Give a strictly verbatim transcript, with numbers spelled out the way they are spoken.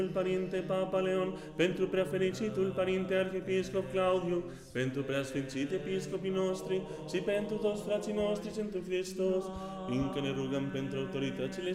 Părinte Papa Leon, pentru preafericitul Părinte Arhiepiscop Claudiu, pentru preasfințite episcopii noștri și pentru toți frații noștri întru Hristos, încă ne rugăm pentru autoritățile